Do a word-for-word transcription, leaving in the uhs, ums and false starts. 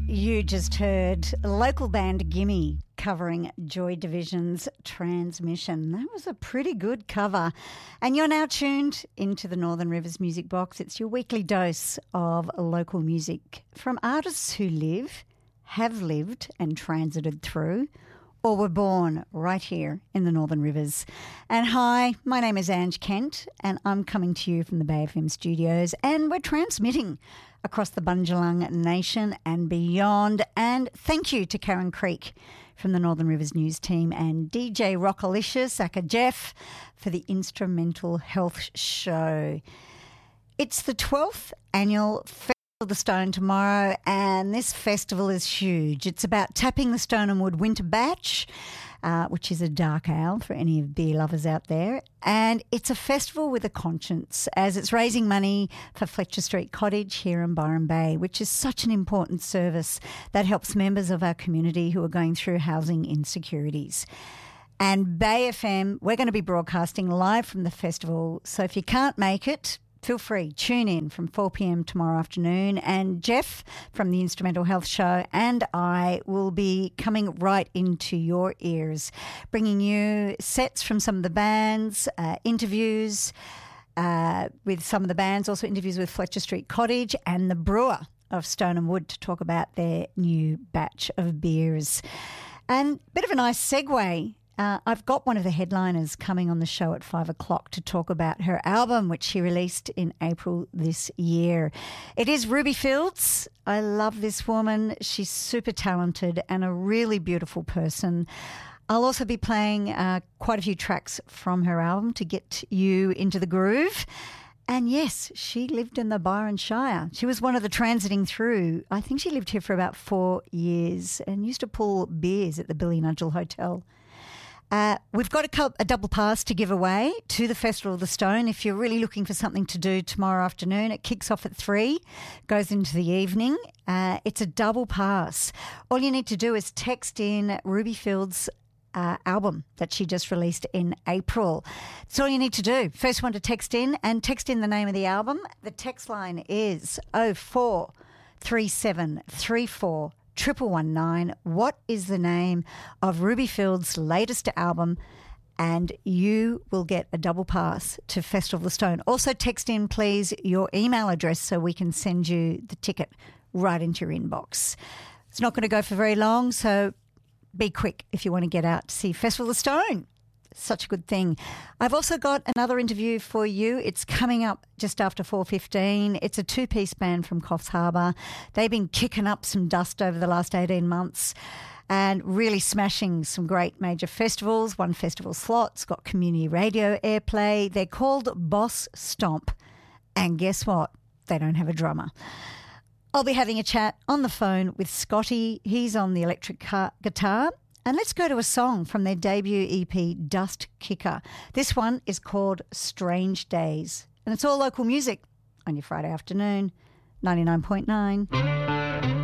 You just heard local band Gimme covering Joy Division's Transmission. That was a pretty good cover. And you're now tuned into the Northern Rivers Music Box. It's your weekly dose of local music from artists who live, have lived and transited through, or were born right here in the Northern Rivers. And hi, my name is Ange Kent, and I'm coming to you from the Bay F M studios, and we're transmitting across the Bundjalung Nation and beyond. And thank you to Karen Creek from the Northern Rivers News team and D J Rockalicious, aka Jeff, for the Instrumental Health Show. It's the twelfth annual Festival of the Stone tomorrow, and this festival is huge. It's about tapping the Stone and Wood Winter Batch, uh, which is a dark ale for any of beer lovers out there. And it's a festival with a conscience, as it's raising money for Fletcher Street Cottage here in Byron Bay, which is such an important service that helps members of our community who are going through housing insecurities. And Bay F M, we're going to be broadcasting live from the festival, so if you can't make it, feel free, tune in from four p.m. tomorrow afternoon, and Jeff from the Instrumental Health Show and I will be coming right into your ears, bringing you sets from some of the bands, uh, interviews uh, with some of the bands, also interviews with Fletcher Street Cottage and the brewer of Stone and Wood to talk about their new batch of beers. And a bit of a nice segue. Uh, I've got one of the headliners coming on the show at five o'clock to talk about her album, which she released in April this year. It is Ruby Fields. I love this woman. She's super talented and a really beautiful person. I'll also be playing uh, quite a few tracks from her album to get you into the groove. And yes, she lived in the Byron Shire. She was one of the transiting through. I think she lived here for about four years and used to pull beers at the Billy Nudgel Hotel. Uh, we've got a, a double pass to give away to the Festival of the Stone. If you're really looking for something to do tomorrow afternoon, it kicks off at three, goes into the evening. Uh, it's a double pass. All you need to do is text in Ruby Fields' uh, album that she just released in April. That's all you need to do. First one to text in, and text in the name of the album. The text line is oh four three seven three four triple one nine. What is the name of Ruby Fields' latest album? And you will get a double pass to Festival of the Stone. Also text in, please, your email address so we can send you the ticket right into your inbox. It's not going to go for very long, so be quick if you want to get out to see Festival of the Stone. Such a good thing. I've also got another interview for you. It's coming up just after four fifteen. It's a two-piece band from Coffs Harbour. They've been kicking up some dust over the last eighteen months and really smashing some great major festivals. One festival slot's got community radio airplay. They're called Boss Stomp. And guess what? They don't have a drummer. I'll be having a chat on the phone with Scotty. He's on the electric car- guitar. And let's go to a song from their debut E P, Dust Kicker. This one is called Strange Days. And it's all local music on your Friday afternoon, ninety-nine point nine.